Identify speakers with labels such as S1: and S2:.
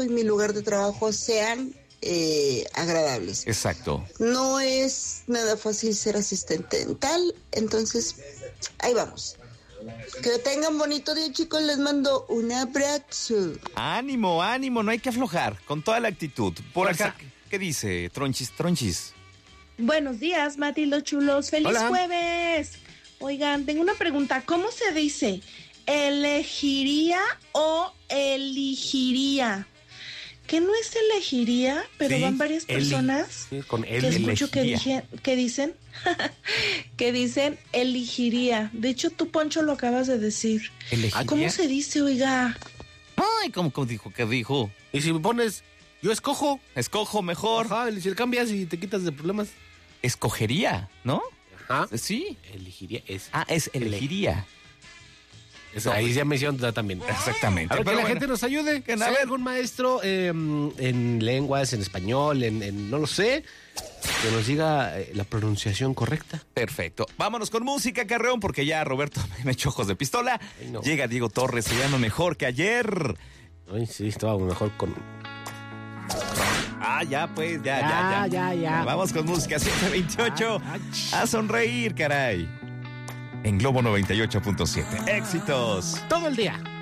S1: y mi lugar de trabajo sean agradables.
S2: Exacto.
S1: No es nada fácil ser asistente dental, entonces ahí vamos. Que tengan bonito día, chicos, les mando un abrazo.
S2: Ánimo, ánimo, no hay que aflojar, con toda la actitud. Por acá, ¿qué dice Tronchis?
S3: Buenos días, Matildo Chulos, ¡feliz
S4: Hola.
S3: jueves! Oigan, tengo una pregunta, ¿cómo se dice? ¿Elegiría o elegiría? ¿Qué no es elegiría? Pero
S2: Sí,
S3: van varias personas
S4: Sí, con
S3: que
S4: él.
S3: escucho que
S2: elegiría.
S3: dicen que dicen elegiría. De hecho, tú, Poncho, lo acabas de decir.
S2: ¿Elegiría?
S3: ¿Cómo se dice, oiga?
S2: Ay, ¿cómo dijo? ¿Qué dijo?
S4: Y si me pones, yo escojo.
S2: Escojo mejor.
S4: Ajá, y si le cambias y te quitas de problemas.
S2: Escogería, ¿no?
S4: Ajá.
S2: Sí.
S4: Elegiría es.
S2: Es elegiría.
S4: Ahí ya me hicieron también.
S2: Exactamente.
S4: A ver, que
S2: Pero
S4: la
S2: bueno,
S4: gente nos ayude.
S2: que
S4: Si
S2: a
S4: hay
S2: ver.
S4: algún maestro en lenguas, en español, no lo sé, que nos diga la pronunciación correcta.
S2: Perfecto. Vámonos con música, Carreón, porque ya Roberto me echó ojos de pistola.
S4: Ay, no.
S2: Llega Diego Torres, se llama Mejor que Ayer.
S4: Ay, sí, estaba mejor con...
S2: Ya, pues, ya.
S4: Ya.
S2: Vamos con música 728. A sonreír, caray. En Globo 98.7. Éxitos.
S4: Todo el día.